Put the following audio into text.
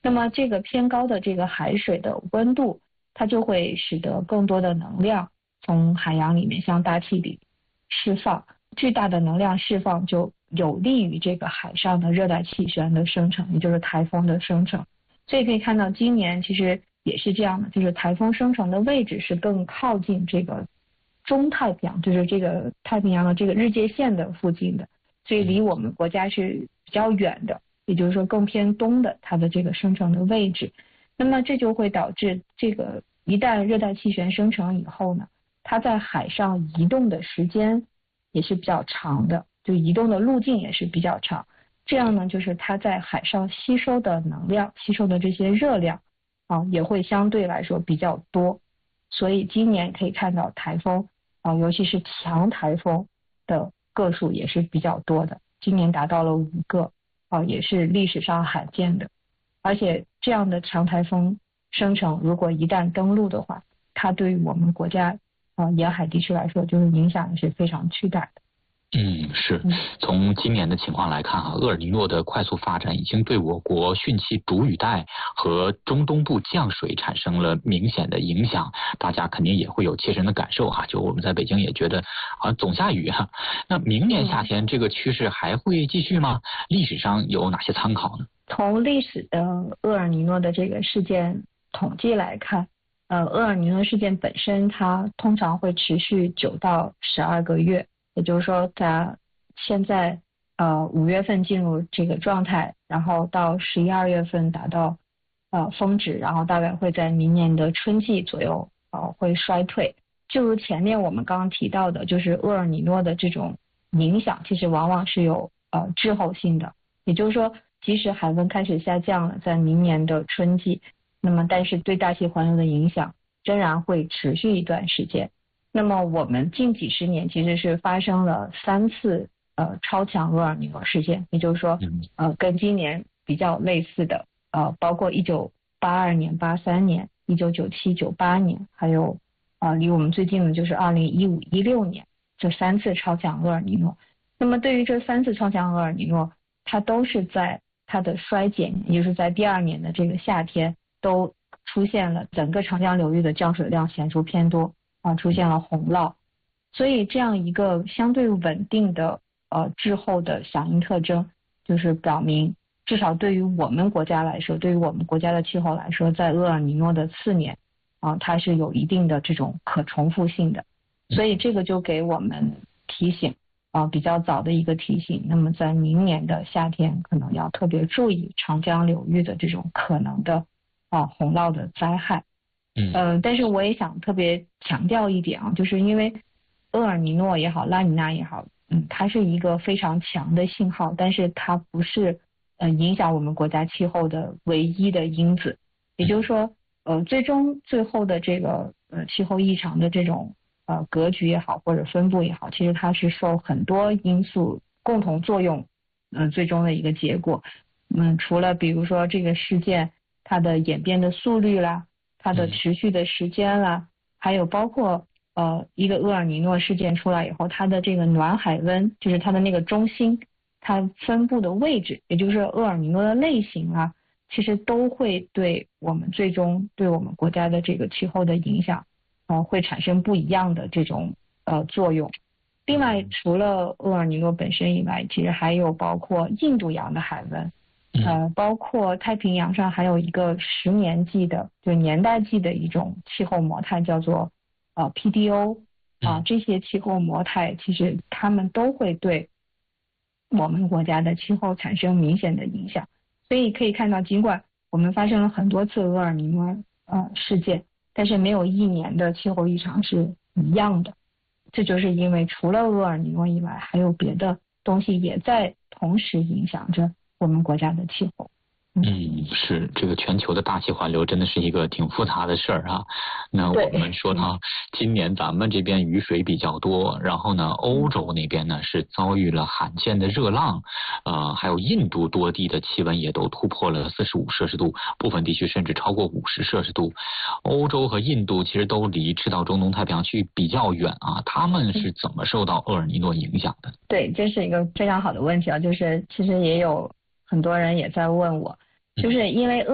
那么这个偏高的这个海水的温度，它就会使得更多的能量从海洋里面向大气里释放，巨大的能量释放就有利于这个海上的热带气旋的生成，也就是台风的生成。所以可以看到今年其实也是这样的，就是台风生成的位置是更靠近这个中太平洋，就是这个太平洋的这个日界线的附近的，所以离我们国家是比较远的，也就是说更偏东的它的这个生成的位置。那么这就会导致这个一旦热带气旋生成以后呢，它在海上移动的时间也是比较长的，就移动的路径也是比较长。这样呢，就是它在海上吸收的能量、吸收的这些热量也会相对来说比较多。所以今年可以看到台风尤其是强台风的个数也是比较多的，今年达到了5个也是历史上罕见的。而且这样的强台风生成，如果一旦登陆的话，它对于我们国家沿海地区来说，就是影响也是非常巨大的。 是。从今年的情况来看厄尔尼诺的快速发展已经对我国汛期主雨带和中东部降水产生了明显的影响，大家肯定也会有切身的感受就我们在北京也觉得总下雨那明年夏天这个趋势还会继续吗？历史上有哪些参考呢？ 从历史的厄尔尼诺的这个事件统计来看，厄尔尼诺事件本身它通常会持续9到12个月，也就是说它现在5月份进入这个状态，然后到11、2月份达到峰值，然后大概会在明年的春季左右会衰退。就如前面我们刚刚提到的，就是厄尔尼诺的这种影响其实往往是有滞后性的，也就是说即使海温开始下降了，在明年的春季，那么但是对大气环流的影响仍然会持续一段时间。那么我们近几十年其实是发生了3次超强厄尔尼诺事件，也就是说跟今年比较类似的包括1982年、83年、1997、98年，还有离我们最近的就是2015、16年这3次超强厄尔尼诺。那么对于这3次超强厄尔尼诺，它都是在它的衰减，也就是在第2年的这个夏天都出现了整个长江流域的降水量显著偏多出现了洪涝。所以这样一个相对稳定的滞后的响应特征，就是表明至少对于我们国家来说，对于我们国家的气候来说，在厄尔尼诺的次年它是有一定的这种可重复性的。所以这个就给我们提醒比较早的一个提醒，那么在明年的夏天可能要特别注意长江流域的这种可能的洪涝的灾害。但是我也想特别强调一点就是因为厄尔尼诺也好，拉尼娜也好，它是一个非常强的信号，但是它不是影响我们国家气候的唯一的因子。也就是说最后的这个气候异常的这种格局也好，或者分布也好，其实它是受很多因素共同作用最终的一个结果。除了比如说这个事件它的演变的速率啦，它的持续的时间啦，还有包括一个厄尔尼诺事件出来以后，它的这个暖海温，就是它的那个中心，它分布的位置，也就是厄尔尼诺的类型其实都会对我们最终对我们国家的这个气候的影响会产生不一样的这种作用。另外除了厄尔尼诺本身以外，其实还有包括印度洋的海温包括太平洋上还有一个10年纪的就是年代纪的一种气候模态叫做PDO 这些气候模态其实它们都会对我们国家的气候产生明显的影响。所以可以看到，尽管我们发生了很多次厄尔尼诺事件，但是没有一年的气候异常是一样的。这就是因为除了厄尔尼诺以外，还有别的东西也在同时影响着我们国家的气候。 是，这个全球的大气环流真的是一个挺复杂的事儿那我们说呢，今年咱们这边雨水比较多，然后呢，欧洲那边呢是遭遇了罕见的热浪，还有印度多地的气温也都突破了45摄氏度，部分地区甚至超过50摄氏度。欧洲和印度其实都离赤道中东太平洋区域比较远他们是怎么受到厄尔尼诺影响的？ 对，这是一个非常好的问题就是其实也有很多人也在问我，就是因为